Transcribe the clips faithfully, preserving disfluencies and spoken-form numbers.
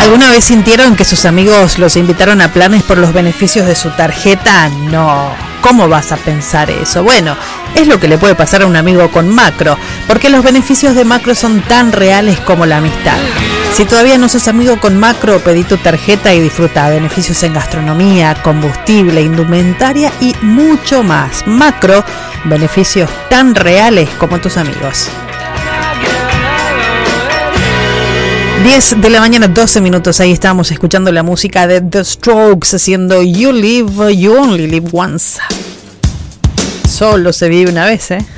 ¿Alguna vez sintieron que sus amigos los invitaron a planes por los beneficios de su tarjeta? No. ¿Cómo vas a pensar eso? Bueno, es lo que le puede pasar a un amigo con Macro, porque los beneficios de Macro son tan reales como la amistad. Si todavía no sos amigo con Macro, pedí tu tarjeta y disfruta beneficios en gastronomía, combustible, indumentaria y mucho más. Macro, beneficios tan reales como tus amigos. diez de la mañana, doce minutos, ahí estábamos escuchando la música de The Strokes haciendo You Live, You Only Live Once. Solo se vive una vez, ¿eh?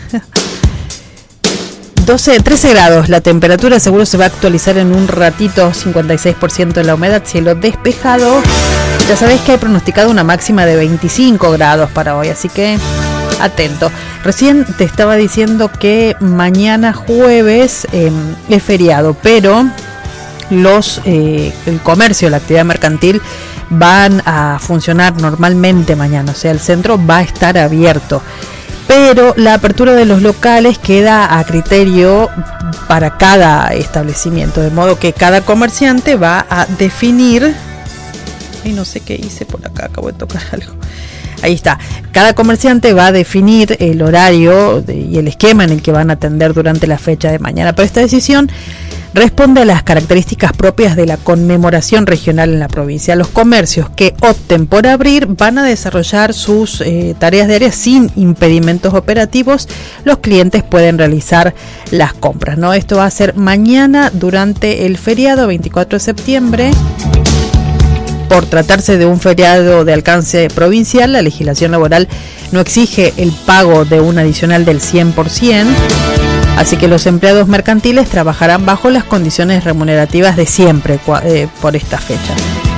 doce, trece grados, la temperatura seguro se va a actualizar en un ratito, cincuenta y seis por ciento de la humedad, cielo despejado. Ya sabéis que hay pronosticado una máxima de veinticinco grados para hoy, así que atento. Recién te estaba diciendo que mañana jueves eh, es feriado, pero los eh, el comercio, la actividad mercantil van a funcionar normalmente mañana, o sea, el centro va a estar abierto, pero la apertura de los locales queda a criterio para cada establecimiento, de modo que cada comerciante va a definir. Ay, no sé qué hice por acá, acabo de tocar algo. Ahí está. Cada comerciante va a definir el horario de, y el esquema en el que van a atender durante la fecha de mañana. Pero esta decisión responde a las características propias de la conmemoración regional en la provincia. Los comercios que opten por abrir van a desarrollar sus eh, tareas diarias sin impedimentos operativos. Los clientes pueden realizar las compras, ¿no? Esto va a ser mañana durante el feriado veinticuatro de septiembre. Por tratarse de un feriado de alcance provincial, la legislación laboral no exige el pago de un adicional del cien por ciento, así que los empleados mercantiles trabajarán bajo las condiciones remunerativas de siempre eh, por esta fecha.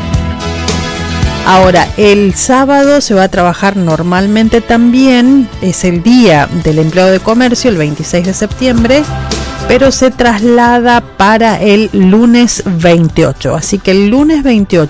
Ahora, el sábado se va a trabajar normalmente también, es el día del empleado de comercio, el veintiséis de septiembre, pero se traslada para el lunes veintiocho, así que el lunes veintiocho